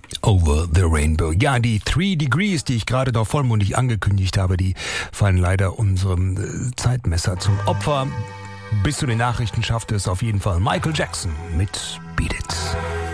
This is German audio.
Over the Rainbow. Ja, die 3 Degrees, die ich gerade noch vollmundig angekündigt habe, die fallen leider unserem Zeitmesser zum Opfer. Bis zu den Nachrichten schaffte es auf jeden Fall Michael Jackson mit Beat It.